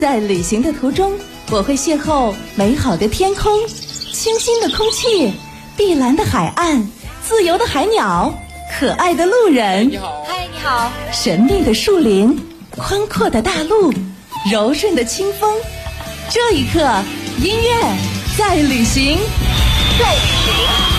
在旅行的途中，我会邂逅美好的天空、清新的空气、碧蓝的海岸、自由的海鸟、可爱的路人。 你好， 嗨，你好。 神秘的树林、宽阔的大陆、柔顺的清风。这一刻，音乐在旅行， 在旅行。